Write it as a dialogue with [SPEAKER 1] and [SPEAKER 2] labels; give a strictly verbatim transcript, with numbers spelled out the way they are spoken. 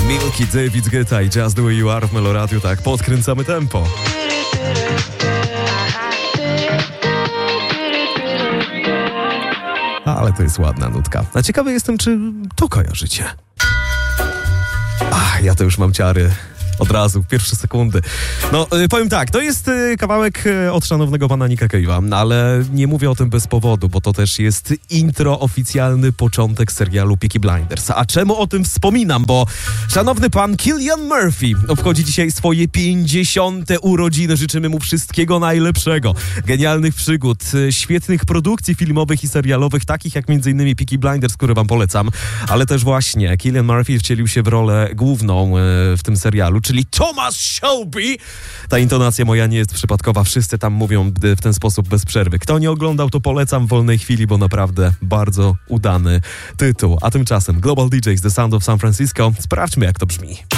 [SPEAKER 1] Milky, David Guetta i Just The Way You Are w Meloradiu, tak, podkręcamy tempo. Ale to jest ładna nutka. A ciekawy jestem, czy to kojarzycie. Ach, ja to już mam ciary. Od razu, w pierwsze sekundy. No, y, powiem tak, to jest y, kawałek y, od szanownego pana Nicka Cave'a, ale nie mówię o tym bez powodu, bo to też jest intro, oficjalny początek serialu Peaky Blinders. A czemu o tym wspominam? Bo szanowny pan Cillian Murphy obchodzi dzisiaj swoje pięćdziesiąte urodziny. Życzymy mu wszystkiego najlepszego. Genialnych przygód, y, świetnych produkcji filmowych i serialowych, takich jak między innymi Peaky Blinders, które wam polecam, ale też właśnie Cillian Murphy wcielił się w rolę główną y, w tym serialu, czyli Thomas Shelby. Ta intonacja moja nie jest przypadkowa. Wszyscy tam mówią w ten sposób bez przerwy. Kto nie oglądał, to polecam w wolnej chwili, bo naprawdę bardzo udany tytuł. A tymczasem Global D Js, The Sound of San Francisco. Sprawdźmy, jak to brzmi.